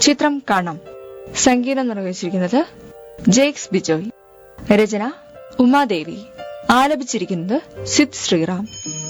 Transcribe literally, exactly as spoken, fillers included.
ചിത്രം കാണാം. സംഗീതം നിർവഹിച്ചിരിക്കുന്നത് ജേക്സ് ബിജോയ്. രചന ഉമാദേവി. ആലപിച്ചിരിക്കുന്നത് സിദ് ശ്രീറാം.